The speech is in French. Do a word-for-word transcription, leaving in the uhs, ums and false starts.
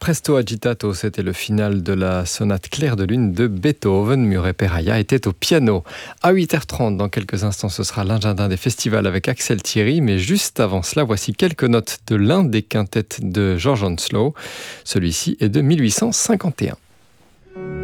Presto agitato, c'était le final de la sonate Clair de lune de Beethoven. Murray Perahia était au piano. À huit heures trente, dans quelques instants, ce sera l'agenda des festivals avec Axel Thierry. Mais juste avant cela, voici quelques notes de l'un des quintettes de George Onslow. Celui-ci est de mille huit cent cinquante et un.